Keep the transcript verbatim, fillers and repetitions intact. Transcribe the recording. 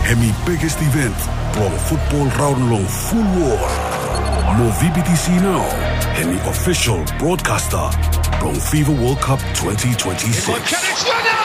Hemi biggest event, long football round long full war. Mo V B T C now, Hemi official broadcaster, long FIFA World Cup twenty twenty-six.